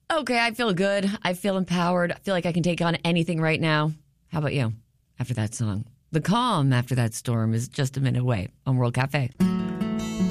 Okay, I feel good. I feel empowered. I feel like I can take on anything right now. How about you after that song? The calm after that storm is just a minute away on World Cafe.